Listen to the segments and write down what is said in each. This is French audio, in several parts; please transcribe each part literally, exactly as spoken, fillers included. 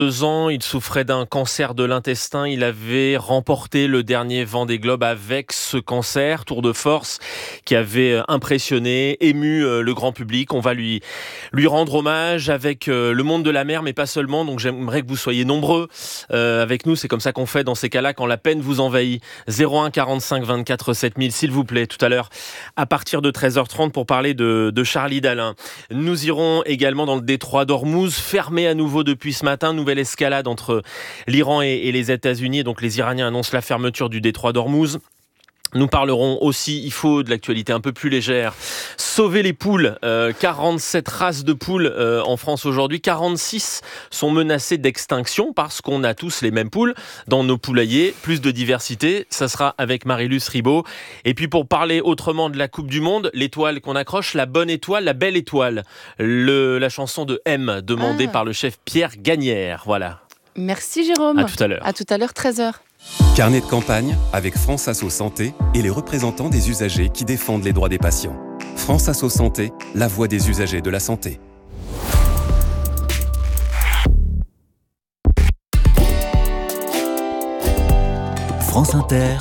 Deux ans, il souffrait d'un cancer de l'intestin. Il avait remporté le dernier Vendée Globe avec ce cancer, tour de force qui avait impressionné, ému le grand public. On va lui, lui rendre hommage avec le monde de la mer, mais pas seulement. Donc j'aimerais que vous soyez nombreux euh, avec nous. C'est comme ça qu'on fait dans ces cas-là quand la peine vous envahit. zéro un quarante-cinq vingt-quatre sept mille, s'il vous plaît, tout à l'heure à partir de treize heures trente pour parler de, de Charlie Dalin. Nous irons également dans le détroit d'Ormuz, fermé à nouveau depuis ce matin. Nouvelle escalade entre l'Iran et, et les États-Unis. Donc les Iraniens annoncent la fermeture du détroit d'Ormuz. Nous parlerons aussi, il faut de l'actualité un peu plus légère. Sauver les poules. Euh, quarante-sept races de poules euh, en France aujourd'hui. quarante-six sont menacées d'extinction parce qu'on a tous les mêmes poules dans nos poulaillers. Plus de diversité, ça sera avec Marie-Luce Ribaud. Et puis pour parler autrement de la Coupe du Monde, l'étoile qu'on accroche, la bonne étoile, la belle étoile. Le, la chanson de M, demandée ah. par le chef Pierre Gagnère. Voilà. Merci Jérôme. À tout à l'heure. À tout à l'heure, treize heures. Carnet de campagne avec France Asso Santé et les représentants des usagers qui défendent les droits des patients. France Asso Santé, la voix des usagers de la santé. France Inter.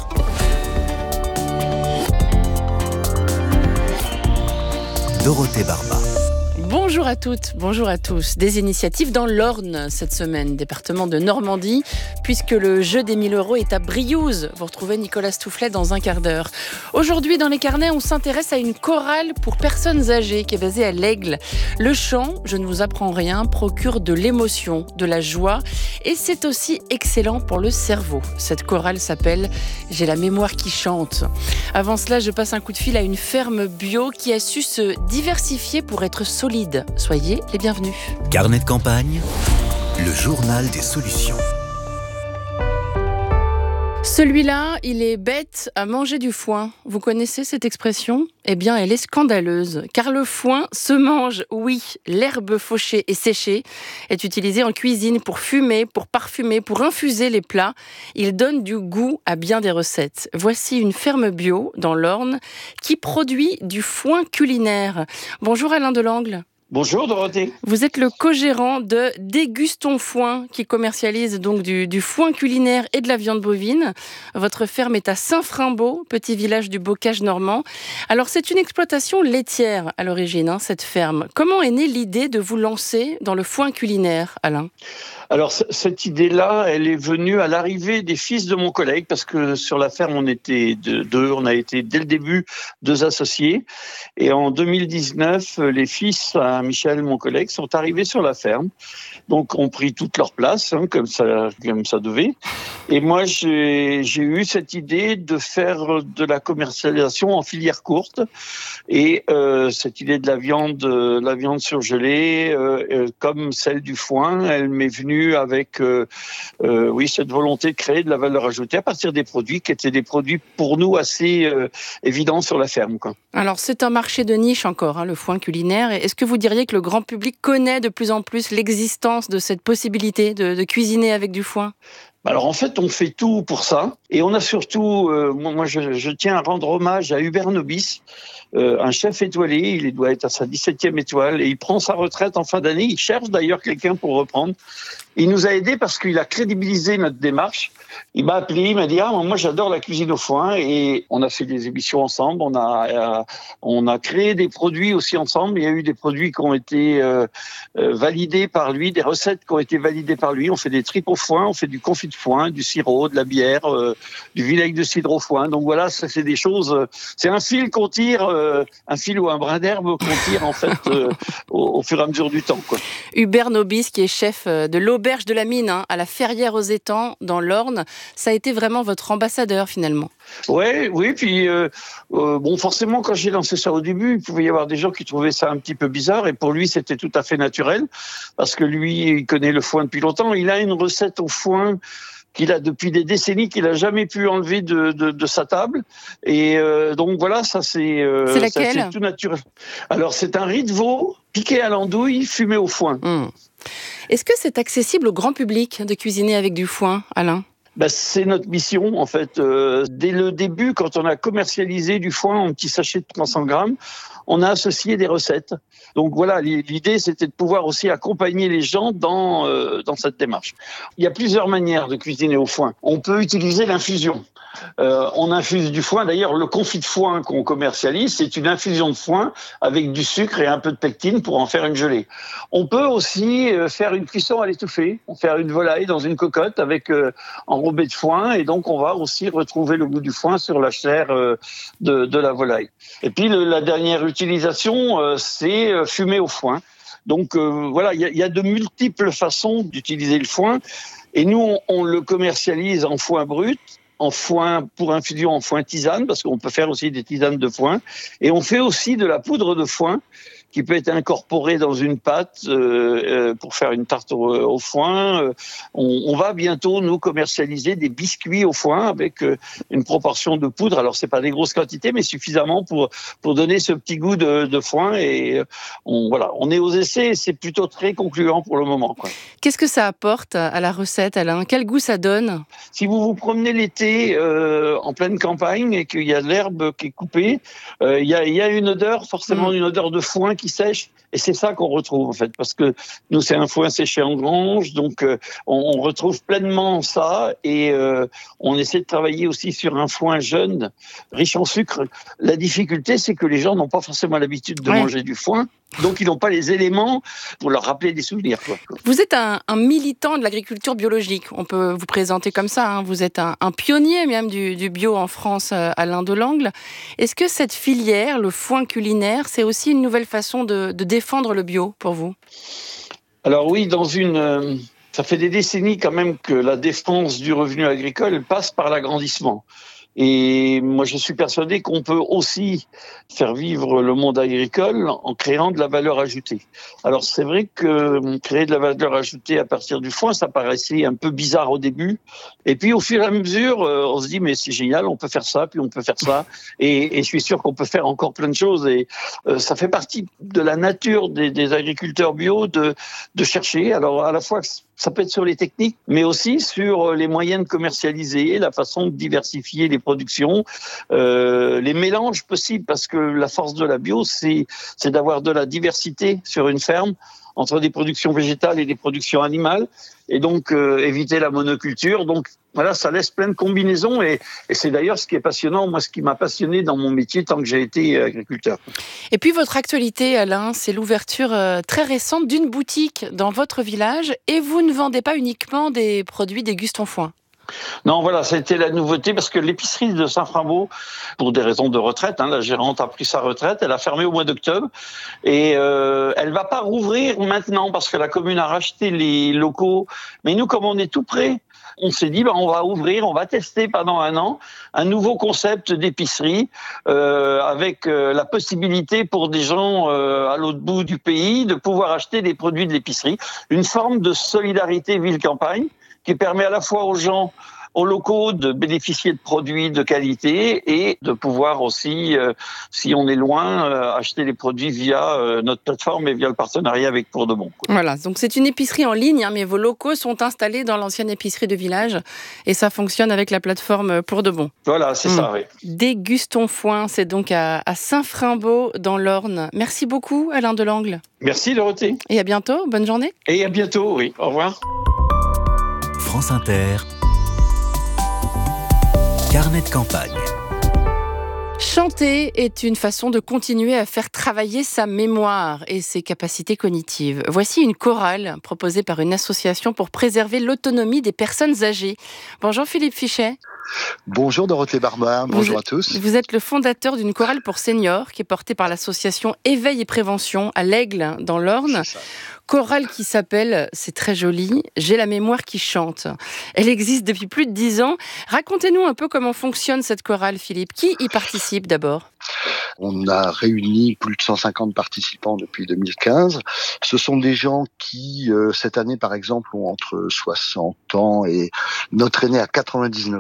Dorothée Barba. Bonjour à toutes, bonjour à tous. Des initiatives dans l'Orne cette semaine, département de Normandie, puisque le jeu des mille euros est à Briouze. Vous retrouvez Nicolas Stoufflet dans un quart d'heure. Aujourd'hui, dans les carnets, on s'intéresse à une chorale pour personnes âgées qui est basée à l'Aigle. Le chant, je ne vous apprends rien, procure de l'émotion, de la joie, et c'est aussi excellent pour le cerveau. Cette chorale s'appelle « J'ai la mémoire qui chante ». Avant cela, je passe un coup de fil à une ferme bio qui a su se diversifier pour être solide. Soyez les bienvenus. Carnet de campagne, le journal des solutions. Celui-là, il est bête à manger du foin. Vous connaissez cette expression ? Eh bien, elle est scandaleuse, car le foin se mange, oui. L'herbe fauchée et séchée est utilisée en cuisine pour fumer, pour parfumer, pour infuser les plats. Il donne du goût à bien des recettes. Voici une ferme bio dans l'Orne qui produit du foin culinaire. Bonjour Alain Delangle. Bonjour Dorothée. Vous êtes le co-gérant de Dégustons Foin qui commercialise donc du, du foin culinaire et de la viande bovine. Votre ferme est à Saint-Frimbault, petit village du bocage normand. Alors c'est une exploitation laitière à l'origine, hein, cette ferme. Comment est née l'idée de vous lancer dans le foin culinaire, Alain ? Alors c- cette idée-là, elle est venue à l'arrivée des fils de mon collègue, parce que sur la ferme on était deux, on a été dès le début deux associés. Et en deux mille dix-neuf, les fils à Michel, mon collègue, sont arrivés sur la ferme. Donc, ont pris toute leur place, hein, comme ça, comme ça devait. Et moi, j'ai, j'ai eu cette idée de faire de la commercialisation en filière courte. Et euh, cette idée de la viande, euh, la viande surgelée, euh, euh, comme celle du foin, elle m'est venue avec, euh, euh, oui, cette volonté de créer de la valeur ajoutée à partir des produits qui étaient des produits pour nous assez euh, évidents sur la ferme, quoi. Alors, c'est un marché de niche encore, hein, le foin culinaire. Est-ce que vous diriez que le grand public connaît de plus en plus l'existence de cette possibilité de, de cuisiner avec du foin ? Alors en fait, on fait tout pour ça. Et on a surtout, euh, moi je, je tiens à rendre hommage à Hubert Nobis, euh, un chef étoilé, il doit être à sa dix-septième étoile, et il prend sa retraite en fin d'année, il cherche d'ailleurs quelqu'un pour reprendre. Il nous a aidés parce qu'il a crédibilisé notre démarche. Il m'a appelé, il m'a dit « Ah, moi j'adore la cuisine au foin » et on a fait des émissions ensemble, on a, euh, on a créé des produits aussi ensemble. Il y a eu des produits qui ont été euh, euh, validés par lui, des recettes qui ont été validées par lui. On fait des tripes au foin, on fait du confit de foin, du sirop, de la bière, euh, du vinaigre de cidre au foin. Donc voilà, ça c'est des choses, euh, c'est un fil qu'on tire, euh, un fil ou un brin d'herbe qu'on tire en fait euh, au, au fur et à mesure du temps, quoi. Hubert Nobis qui est chef de l'auberge de la Mine, hein, à la Ferrière aux Étangs dans l'Orne, ça a été vraiment votre ambassadeur finalement. Ouais, oui, puis euh, euh, bon, forcément, quand j'ai lancé ça au début, il pouvait y avoir des gens qui trouvaient ça un petit peu bizarre, et pour lui, c'était tout à fait naturel, parce que lui, il connaît le foin depuis longtemps. Il a une recette au foin qu'il a depuis des décennies, qu'il a jamais pu enlever de, de, de sa table, et euh, donc voilà, ça c'est, euh, c'est laquelle ? ça, c'est tout naturel. Alors c'est un riz de veau piqué à l'andouille, fumé au foin. Mmh. Est-ce que c'est accessible au grand public de cuisiner avec du foin, Alain ? Ben, c'est notre mission, en fait. Euh, dès le début, quand on a commercialisé du foin en petits sachets de trois cents grammes, on a associé des recettes. Donc voilà, l'idée c'était de pouvoir aussi accompagner les gens dans, euh, dans cette démarche. Il y a plusieurs manières de cuisiner au foin. On peut utiliser l'infusion. Euh, on infuse du foin. D'ailleurs, le confit de foin qu'on commercialise, c'est une infusion de foin avec du sucre et un peu de pectine pour en faire une gelée. On peut aussi euh, faire une cuisson à l'étouffée, faire une volaille dans une cocotte avec euh, enrobé de foin, et donc on va aussi retrouver le goût du foin sur la chair euh, de, de la volaille. Et puis le, la dernière utilisation, euh, c'est euh, fumer au foin. Donc euh, voilà, il y, y a de multiples façons d'utiliser le foin, et nous on, on le commercialise en foin brut, en foin pour infusion, en foin tisane, parce qu'on peut faire aussi des tisanes de foin. Et on fait aussi de la poudre de foin qui peut être incorporée dans une pâte euh, euh, pour faire une tarte au, au foin. Euh, on, on va bientôt, nous, commercialiser des biscuits au foin avec euh, une proportion de poudre. Alors, c'est pas des grosses quantités, mais suffisamment pour, pour donner ce petit goût de, de foin. Et on, voilà, on est aux essais et c'est plutôt très concluant pour le moment, quoi. Qu'est-ce que ça apporte à la recette, Alain ? Quel goût ça donne ? Si vous vous promenez l'été euh, en pleine campagne et qu'il y a de l'herbe qui est coupée, euh, il y a, il y a une odeur, forcément une odeur de foin qui sèche, et c'est ça qu'on retrouve en fait, parce que nous c'est un foin séché en grange, donc euh, on, on retrouve pleinement ça, et euh, on essaie de travailler aussi sur un foin jeune, riche en sucre. La difficulté, c'est que les gens n'ont pas forcément l'habitude de ouais. manger du foin, donc ils n'ont pas les éléments pour leur rappeler des souvenirs, quoi. Vous êtes un, un militant de l'agriculture biologique, on peut vous présenter comme ça, hein. Vous êtes un, un pionnier même du, du bio en France, Alain Delangles. Est-ce que cette filière, le foin culinaire, c'est aussi une nouvelle façon de, de défendre le bio pour vous ? Alors oui, dans une... Euh, ça fait des décennies quand même que la défense du revenu agricole passe par l'agrandissement. Et moi, je suis persuadé qu'on peut aussi faire vivre le monde agricole en créant de la valeur ajoutée. Alors, c'est vrai que créer de la valeur ajoutée à partir du foin, ça paraissait un peu bizarre au début. Et puis, au fur et à mesure, on se dit, mais c'est génial, on peut faire ça, puis on peut faire ça. Et, et je suis sûr qu'on peut faire encore plein de choses. Et euh, ça fait partie de la nature des, des agriculteurs bio de, de chercher. Alors, à la fois, ça peut être sur les techniques, mais aussi sur les moyens de commercialiser, la façon de diversifier les productions, euh, les mélanges possibles, parce que la force de la bio, c'est, c'est d'avoir de la diversité sur une ferme entre des productions végétales et des productions animales, et donc euh, éviter la monoculture. Donc voilà, ça laisse plein de combinaisons, et, et c'est d'ailleurs ce qui est passionnant, moi ce qui m'a passionné dans mon métier tant que j'ai été agriculteur. Et puis votre actualité, Alain, c'est l'ouverture euh, très récente d'une boutique dans votre village, et vous ne vendez pas uniquement des produits des Gustons Foin. Non, voilà, ça a été la nouveauté, parce que l'épicerie de Saint-Frambault, pour des raisons de retraite, hein, la gérante a pris sa retraite, elle a fermé au mois d'octobre, et euh, elle va pas rouvrir maintenant parce que la commune a racheté les locaux. Mais nous, comme on est tout près, on s'est dit, ben, on va ouvrir, on va tester pendant un an un nouveau concept d'épicerie euh, avec euh, la possibilité pour des gens euh, à l'autre bout du pays de pouvoir acheter des produits de l'épicerie. Une forme de solidarité ville-campagne qui permet à la fois aux gens, aux locaux, de bénéficier de produits de qualité et de pouvoir aussi, euh, si on est loin, euh, acheter les produits via euh, notre plateforme et via le partenariat avec Pour de Bon. Voilà, donc c'est une épicerie en ligne, hein, mais vos locaux sont installés dans l'ancienne épicerie de village et ça fonctionne avec la plateforme Pour de Bon. Voilà, c'est mmh. ça, oui. Des Gustons Foin, c'est donc à, à Saint-Frambault dans l'Orne. Merci beaucoup, Alain Delangles. Merci, Dorothée. Et à bientôt, bonne journée. Et à bientôt, oui. Au revoir. France Inter, carnet de campagne. Chanter est une façon de continuer à faire travailler sa mémoire et ses capacités cognitives. Voici une chorale proposée par une association pour préserver l'autonomie des personnes âgées. Bonjour Philippe Fichet. Bonjour Dorothée Barba, bonjour vous, à tous. Vous êtes le fondateur d'une chorale pour seniors qui est portée par l'association Éveil et Prévention à l'Aigle dans l'Orne. Chorale qui s'appelle, c'est très joli, J'ai la mémoire qui chante. Elle existe depuis plus de dix ans. Racontez-nous un peu comment fonctionne cette chorale, Philippe. Qui y participe d'abord ? On a réuni plus de cent cinquante participants depuis deux mille quinze. Ce sont des gens qui, euh, cette année par exemple, ont entre soixante ans et notre aîné a quatre-vingt-dix-neuf ans.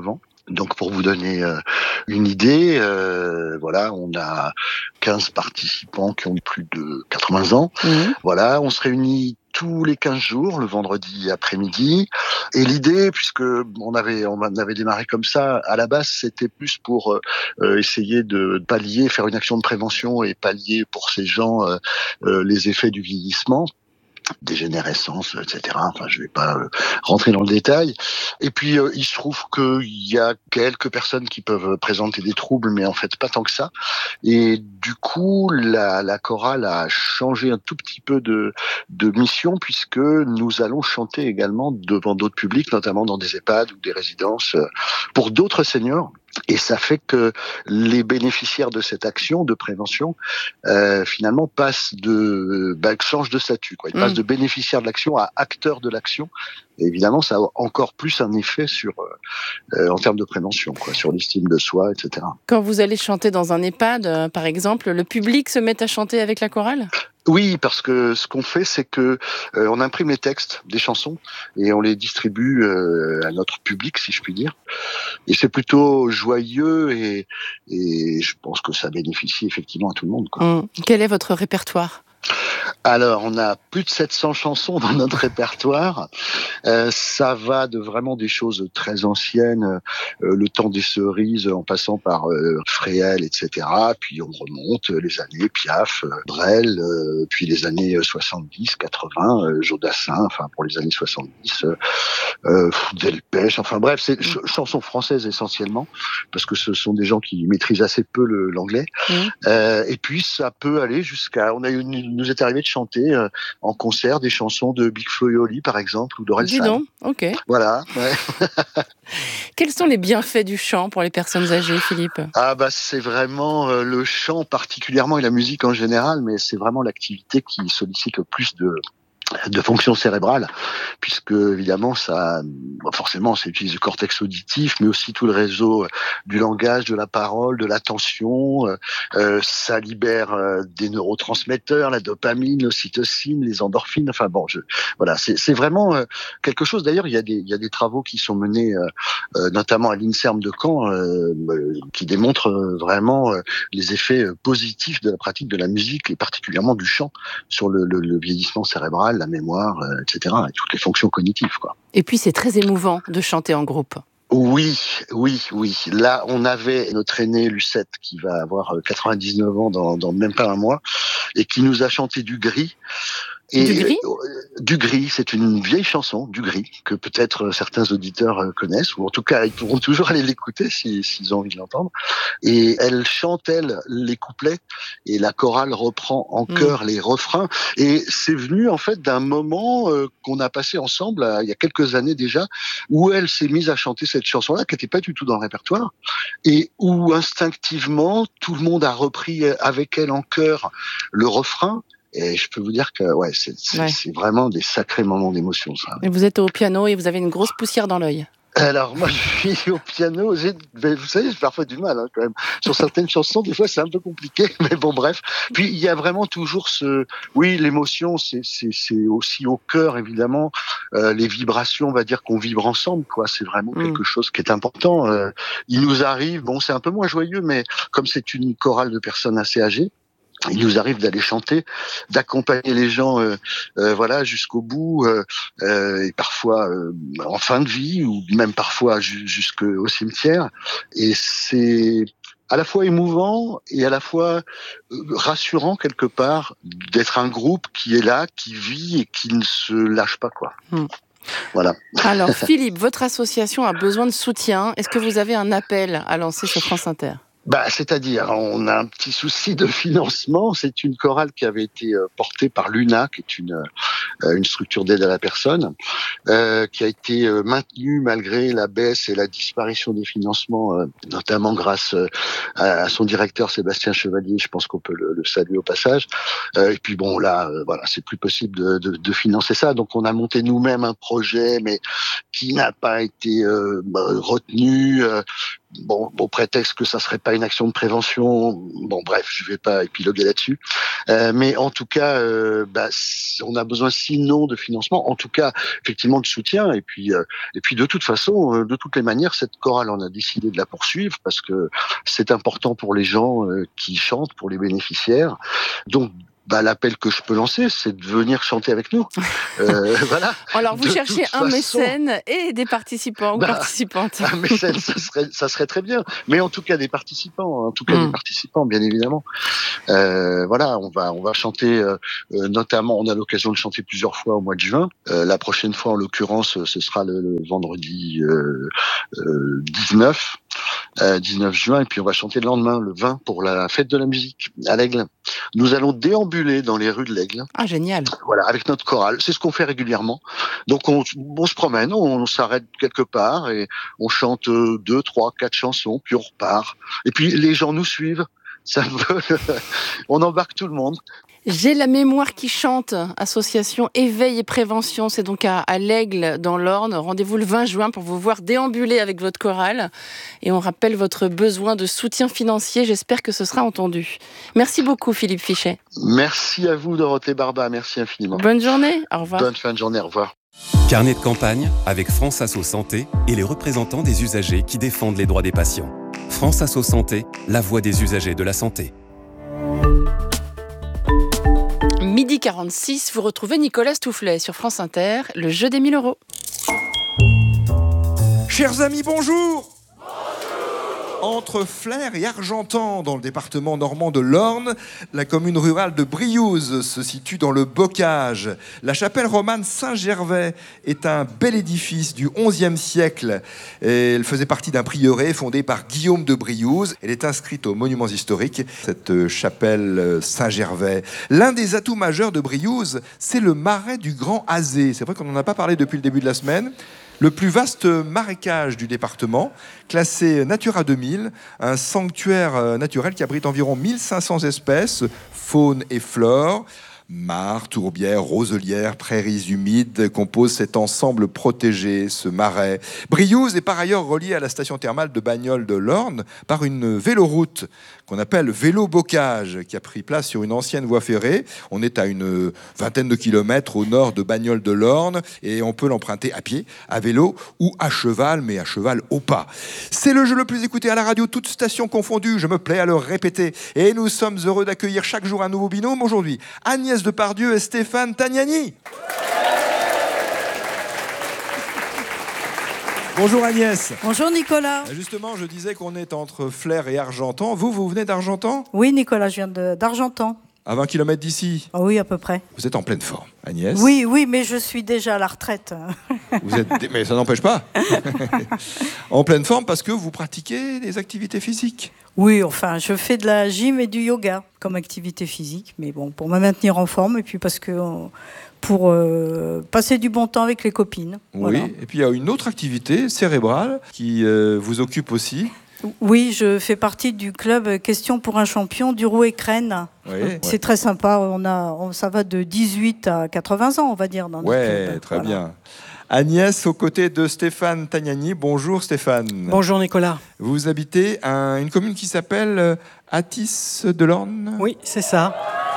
Donc pour vous donner euh, une idée, euh, voilà, on a quinze participants qui ont plus de quatre-vingts ans. Mmh. Voilà, on se réunit tous les quinze jours, le vendredi après-midi. Et l'idée, puisque on avait, on avait démarré comme ça, à la base, c'était plus pour euh, essayer de pallier, faire une action de prévention et pallier pour ces gens euh, euh, les effets du vieillissement, dégénérescence, et cetera. Enfin, je vais pas euh, rentrer dans le détail. Et puis, euh, il se trouve qu'il y a quelques personnes qui peuvent présenter des troubles, mais en fait, pas tant que ça. Et du coup, la, la chorale a changé un tout petit peu de, de mission, puisque nous allons chanter également devant d'autres publics, notamment dans des EHPAD ou des résidences, pour d'autres seniors. Et ça fait que les bénéficiaires de cette action de prévention, euh, finalement, passent de, bah, changent de statut, quoi. Ils Mmh. passent de bénéficiaires de l'action à acteurs de l'action. Et évidemment, ça a encore plus un effet sur, euh, en termes de prévention, quoi, sur l'estime de soi, et cetera. Quand vous allez chanter dans un EHPAD, euh, par exemple, le public se met à chanter avec la chorale ? Oui, parce que ce qu'on fait, c'est que euh, on imprime les textes des chansons et on les distribue euh, à notre public, si je puis dire. Et c'est plutôt joyeux et, et je pense que ça bénéficie effectivement à tout le monde, quoi. Mmh. Quel est votre répertoire ? Alors, on a plus de sept cents chansons dans notre répertoire. Euh, ça va de vraiment des choses très anciennes, euh, le temps des cerises, en passant par euh, Fréhel, et cetera. Puis on remonte euh, les années Piaf, euh, Brel, euh, puis les années soixante-dix, quatre-vingts, euh, Jodassin, enfin pour les années soixante-dix, euh, euh, Delpech, enfin bref, c'est ch- chansons françaises essentiellement, parce que ce sont des gens qui maîtrisent assez peu le, l'anglais. Mmh. Euh, et puis ça peut aller jusqu'à, on a eu, nous est arrivé de chanter euh, en concert des chansons de Big Flo et Oli par exemple, ou d'Orelsan. Dis donc, ok. Voilà. Ouais. Quels sont les bienfaits du chant pour les personnes âgées, Philippe ? Ah bah c'est vraiment euh, le chant particulièrement et la musique en général, mais c'est vraiment l'activité qui sollicite le plus de de fonction cérébrale, puisque évidemment ça, forcément, ça utilise le cortex auditif, mais aussi tout le réseau du langage, de la parole, de l'attention. Euh, ça libère euh, des neurotransmetteurs, la dopamine, l'ocytocine, les endorphines. Enfin bon, je, voilà, c'est, c'est vraiment euh, quelque chose. D'ailleurs, il y a des, il y a des travaux qui sont menés, euh, euh, notamment à l'INSERM de Caen, euh, euh, qui démontrent euh, vraiment euh, les effets positifs de la pratique de la musique et particulièrement du chant sur le, le, le vieillissement cérébral, la mémoire, euh, et cetera, et toutes les fonctions cognitives, quoi. Et puis c'est très émouvant de chanter en groupe. Oui, oui, oui. Là, on avait notre aîné Lucette qui va avoir quatre-vingt-dix-neuf ans dans, dans même pas un mois et qui nous a chanté du Gris. Et du Gris euh, Du Gris, c'est une vieille chanson, du Gris, que peut-être certains auditeurs connaissent, ou en tout cas, ils pourront toujours aller l'écouter s'ils, s'ils ont envie de l'entendre. Et elle chante, elle, les couplets, et la chorale reprend en chœur mmh. les refrains. Et c'est venu, en fait, d'un moment euh, qu'on a passé ensemble, euh, il y a quelques années déjà, où elle s'est mise à chanter cette chanson-là, qui n'était pas du tout dans le répertoire, et où, instinctivement, tout le monde a repris avec elle en chœur le refrain. Et je peux vous dire que ouais, c'est, c'est, ouais. c'est vraiment des sacrés moments d'émotion, ça. Et vous êtes au piano et vous avez une grosse poussière dans l'œil. Alors moi, je suis au piano. J'ai, vous savez, j'ai parfois du mal hein, quand même. Sur certaines chansons, des fois, c'est un peu compliqué. Mais bon, bref. Puis il y a vraiment toujours ce, oui, l'émotion, c'est, c'est, c'est aussi au cœur, évidemment. Euh, les vibrations, on va dire qu'on vibre ensemble, quoi. C'est vraiment mmh. quelque chose qui est important. Euh, il nous arrive, bon, c'est un peu moins joyeux, mais comme c'est une chorale de personnes assez âgées, il nous arrive d'aller chanter, d'accompagner les gens, euh, euh, voilà, jusqu'au bout, euh, euh, et parfois euh, en fin de vie, ou même parfois ju- jusqu'au cimetière. Et c'est à la fois émouvant et à la fois rassurant quelque part d'être un groupe qui est là, qui vit et qui ne se lâche pas, quoi. Hum. Voilà. Alors Philippe, votre association a besoin de soutien. Est-ce que vous avez un appel à lancer sur France Inter ? Bah, c'est-à-dire, on a un petit souci de financement. C'est une chorale qui avait été euh, portée par l'U N A, qui est une euh, une structure d'aide à la personne, euh, qui a été euh, maintenue malgré la baisse et la disparition des financements, euh, notamment grâce euh, à son directeur Sébastien Chevalier. Je pense qu'on peut le, le saluer au passage. Euh, et puis bon, là, euh, voilà, c'est plus possible de, de, de financer ça. Donc, on a monté nous-mêmes un projet, mais qui n'a pas été euh, retenu. Euh, bon, au prétexte que ça serait pas une action de prévention. Bon, bref, je vais pas épiloguer là-dessus. Euh, mais en tout cas, euh, bah, on a besoin sinon de financement, en tout cas, effectivement, de soutien. Et puis, euh, et puis de toute façon, euh, de toutes les manières, cette chorale, on a décidé de la poursuivre parce que c'est important pour les gens euh, qui chantent, pour les bénéficiaires. Donc, bah, l'appel que je peux lancer, c'est de venir chanter avec nous. Euh, voilà. Alors, vous de cherchez un façon, mécène et des participants ou bah, participantes. Un mécène, ça serait, ça serait très bien. Mais en tout cas, des participants. En tout cas, mmh. des participants, bien évidemment. Euh, voilà, on va, on va chanter, euh, notamment, on a l'occasion de chanter plusieurs fois au mois de juin. Euh, la prochaine fois, en l'occurrence, ce sera le, le vendredi euh, euh, dix-neuf. Euh, dix-neuf juin, et puis on va chanter le lendemain, le vingt, pour la fête de la musique à l'Aigle. Nous allons déambuler dans les rues de l'Aigle. Ah, génial. Voilà, avec notre chorale. C'est ce qu'on fait régulièrement. Donc on, on se promène, on s'arrête quelque part et on chante deux, trois, quatre chansons, puis on repart. Et puis les gens nous suivent. Ça veut, on embarque tout le monde. J'ai la mémoire qui chante, association Éveil et Prévention, c'est donc à, à l'Aigle dans l'Orne. Rendez-vous le vingt juin pour vous voir déambuler avec votre chorale. Et on rappelle votre besoin de soutien financier, j'espère que ce sera entendu. Merci beaucoup Philippe Fichet. Merci à vous Dorothée Barba, merci infiniment. Bonne journée, au revoir. Bonne fin de journée, au revoir. Carnet de campagne avec France Asso Santé et les représentants des usagers qui défendent les droits des patients. France Asso Santé, la voix des usagers de la santé. midi quarante-six, vous retrouvez Nicolas Stoufflet sur France Inter, le jeu des mille euros. Chers amis, bonjour. Entre Flers et Argentan, dans le département normand de l'Orne, la commune rurale de Briouze se situe dans le bocage. La chapelle romane Saint-Gervais est un bel édifice du onzième siècle. Et elle faisait partie d'un prieuré fondé par Guillaume de Briouze. Elle est inscrite aux monuments historiques, cette chapelle Saint-Gervais. L'un des atouts majeurs de Briouze, c'est le marais du Grand Azé. C'est vrai qu'on n'en a pas parlé depuis le début de la semaine. Le plus vaste marécage du département, classé Natura deux mille, un sanctuaire naturel qui abrite environ mille cinq cents espèces, faune et flore. Mares, tourbières, roselières, prairies humides composent cet ensemble protégé, ce marais. Briouze est par ailleurs relié à la station thermale de Bagnoles de l'Orne par une véloroute qu'on appelle Vélo Bocage, qui a pris place sur une ancienne voie ferrée. On est à une vingtaine de kilomètres au nord de Bagnoles de l'Orne et on peut l'emprunter à pied, à vélo ou à cheval, mais à cheval au pas. C'est le jeu le plus écouté à la radio, toutes stations confondues, je me plais à le répéter. Et nous sommes heureux d'accueillir chaque jour un nouveau binôme. Aujourd'hui, Agnès Depardieu et Stéphane Tagnani. Bonjour Agnès. Bonjour Nicolas. Justement, je disais qu'on est entre Flers et Argentan. Vous, vous venez d'Argentan ? Oui Nicolas, je viens de, d'Argentan. À vingt kilomètres d'ici ? Oh oui, à peu près. Vous êtes en pleine forme, Agnès ? Oui, oui, mais je suis déjà à la retraite. Vous êtes... Mais ça n'empêche pas. En pleine forme parce que vous pratiquez des activités physiques ? Oui, enfin, je fais de la gym et du yoga comme activité physique, mais bon, pour me maintenir en forme et puis parce que pour euh, passer du bon temps avec les copines. Oui, voilà. Et puis il y a une autre activité cérébrale qui euh, vous occupe aussi. Oui, je fais partie du club Question pour un champion du Roux-et-Crène. Oui, c'est ouais. très sympa, on a, on, ça va de dix-huit à quatre-vingts ans, on va dire. Dans ouais, club. Très voilà. bien. Agnès, aux côtés de Stéphane Tagnani. Bonjour Stéphane. Bonjour Nicolas. Vous habitez un, une commune qui s'appelle Athis de l'Orne ? Oui, c'est ça.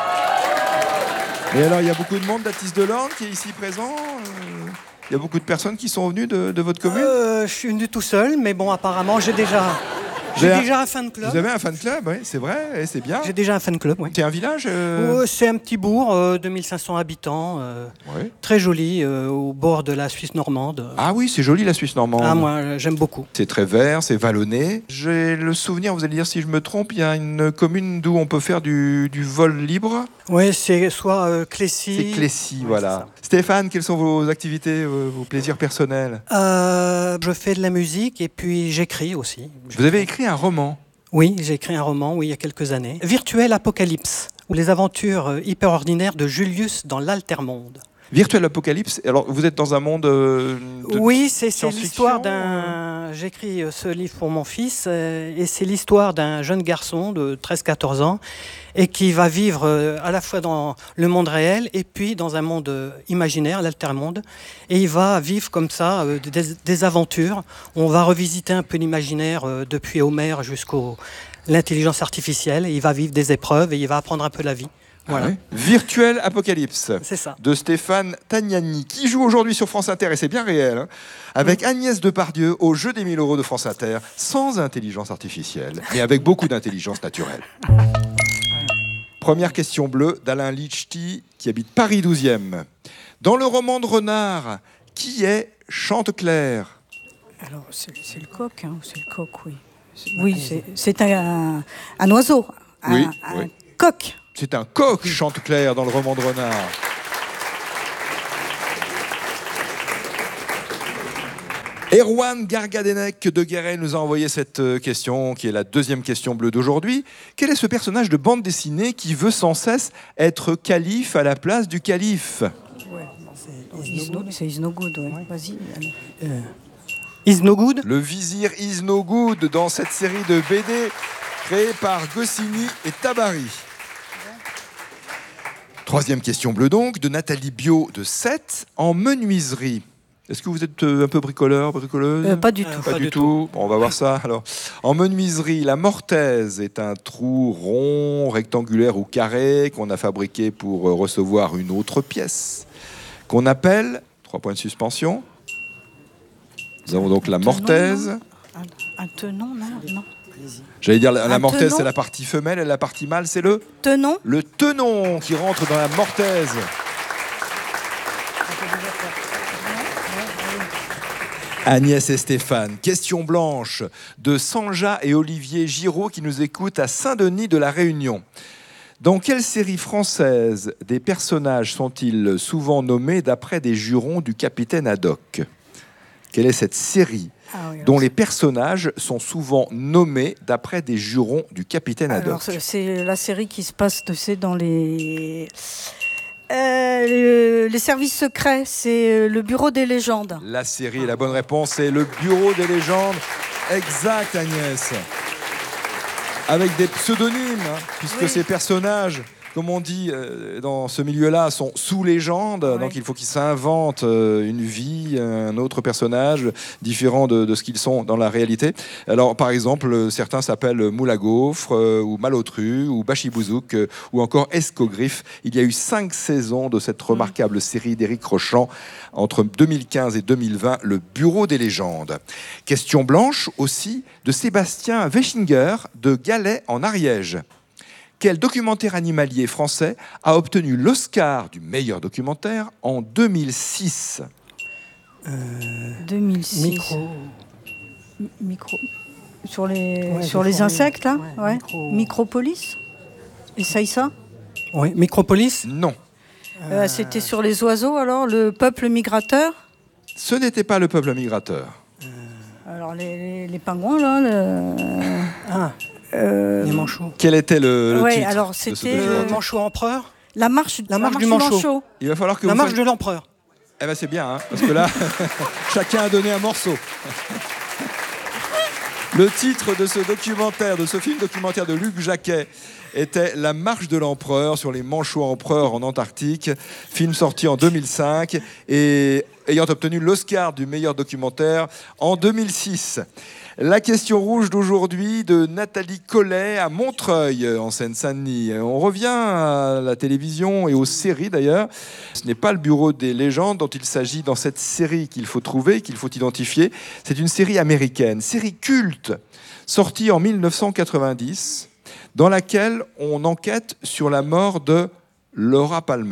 Et alors, il y a beaucoup de monde d'Athis de l'Orne qui est ici présent ? Il y a beaucoup de personnes qui sont venues de, de votre commune ? euh, Je suis venu tout seul, mais bon, apparemment, j'ai déjà... J'ai un, déjà un fan club. Vous avez un fan club, oui, c'est vrai, et c'est bien. J'ai déjà un fan club, oui. C'est un village euh... euh, C'est un petit bourg, euh, deux mille cinq cents habitants, euh, ouais. Très joli, euh, au bord de la Suisse normande. Ah oui, c'est joli la Suisse normande. Ah, moi, j'aime beaucoup. C'est très vert, c'est vallonné. J'ai le souvenir, vous allez dire si je me trompe, il y a une commune d'où on peut faire du, du vol libre. Oui, c'est soit euh, Clécy. C'est Clécy, ouais, voilà. C'est Stéphane, quelles sont vos activités, vos, vos plaisirs personnels ? euh, Je fais de la musique et puis j'écris aussi. Vous avez écrit un roman ? Oui, j'ai écrit un roman, oui, il y a quelques années. Virtuel Apocalypse, ou les aventures hyper ordinaires de Julius dans l'Altermonde. Virtuel Apocalypse, alors vous êtes dans un monde euh, de Oui, c'est, c'est science-fiction, l'histoire d'un, ben, j'écris ce livre pour mon fils euh, et c'est l'histoire d'un jeune garçon de treize à quatorze ans et qui va vivre euh, à la fois dans le monde réel et puis dans un monde euh, imaginaire, l'altermonde. Et il va vivre comme ça euh, des, des aventures. On va revisiter un peu l'imaginaire euh, depuis Homère jusqu'au l'intelligence artificielle. Et il va vivre des épreuves et il va apprendre un peu la vie. Voilà. Ah ouais. Virtuel Apocalypse, c'est ça. De Stéphane Tagnani, qui joue aujourd'hui sur France Inter, et c'est bien réel, hein, avec mmh. Agnès Depardieu au jeu des mille euros de France Inter, sans intelligence artificielle, mais avec beaucoup d'intelligence naturelle. Première question bleue d'Alain Lichty, qui habite Paris douzième. Dans le roman de Renard, qui est Chanteclair ? Alors, c'est, c'est le coq, hein, c'est le coq, oui. C'est, oui, c'est, c'est un, un, un oiseau, un, oui, un oui. coq. C'est un coq, Chanteclair, dans le roman de Renard. Erwan Gargadenec de Guéret nous a envoyé cette question, qui est la deuxième question bleue d'aujourd'hui. Quel est ce personnage de bande dessinée qui veut sans cesse être calife à la place du calife ? Ouais, c'est Isno, c'est Is No Good, ouais. Ouais. Vas-y. Euh, Is No Good ? Le vizir Is No Good dans cette série de B D créée par Goscinny et Tabary. Troisième question bleue donc, de Nathalie Bio de Sète, en menuiserie. Est-ce que vous êtes un peu bricoleur, bricoleuse ? euh, Pas du euh, tout. Pas, pas du tout. tout. Bon, on va voir ça. Alors, en menuiserie, la mortaise est un trou rond, rectangulaire ou carré qu'on a fabriqué pour recevoir une autre pièce, qu'on appelle, trois points de suspension. Nous avons donc la mortaise. Un, un tenon, non, non. J'allais dire, la, la mortaise, tenon. C'est la partie femelle, et la partie mâle, c'est le tenon. Le tenon qui rentre dans la mortaise. Agnès et Stéphane, question blanche de Sanja et Olivier Giraud qui nous écoutent à Saint-Denis de la Réunion. Dans quelle série française des personnages sont-ils souvent nommés d'après des jurons du capitaine Haddock ? Quelle est cette série ah oui, dont les personnages sont souvent nommés d'après des jurons du capitaine Haddock ? Alors, c'est, c'est la série qui se passe, tu sais, dans les... Euh, les, les services secrets, c'est le Bureau des légendes. La série, la bonne réponse, c'est le Bureau des légendes. Exact, Agnès. Avec des pseudonymes, hein, puisque oui. Ces personnages, comme on dit euh, dans ce milieu-là, sont sous légende. Oui. Donc il faut qu'ils s'inventent euh, une vie, un autre personnage différent de, de ce qu'ils sont dans la réalité. Alors par exemple, certains s'appellent Moule à gaufre, euh, ou Malotru, ou Bachibouzouk, euh, ou encore Escogriffe. Il y a eu cinq saisons de cette remarquable mmh. série d'Éric Rochant entre deux mille quinze et deux mille vingt, le Bureau des légendes. Question blanche aussi de Sébastien Wechinger de Galais en Ariège. Quel documentaire animalier français a obtenu l'Oscar du meilleur documentaire en deux mille six ? euh, deux mille six. Micro. Micro. Sur les, ouais, sur les insectes, là ouais, ouais. Micro... Micropolis ? Essaye ça ? Oui, Micropolis ? Non. Euh, c'était sur les oiseaux, alors, le peuple migrateur ? Ce n'était pas le peuple migrateur. Euh... Alors, les, les, les pingouins, là le... Ah Euh... Les manchots. Quel était le, le ouais, titre alors de c'était ce documentaire ? Le manchot empereur. La marche, la marche, la marche du, du manchot. manchot. Il va falloir que la vous marche fassiez... de l'empereur. Eh ben c'est bien, hein, parce que là, chacun a donné un morceau. Le titre de ce documentaire, de ce film documentaire de Luc Jacquet, était La marche de l'empereur sur les manchots empereurs en Antarctique, film sorti en deux mille cinq et ayant obtenu l'Oscar du meilleur documentaire en deux mille six. La question rouge d'aujourd'hui de Nathalie Collet à Montreuil, en Seine-Saint-Denis. On revient à la télévision et aux séries d'ailleurs. Ce n'est pas le Bureau des légendes dont il s'agit dans cette série qu'il faut trouver, qu'il faut identifier. C'est une série américaine, série culte, sortie en mille neuf cent quatre-vingt-dix, dans laquelle on enquête sur la mort de Laura Palmer.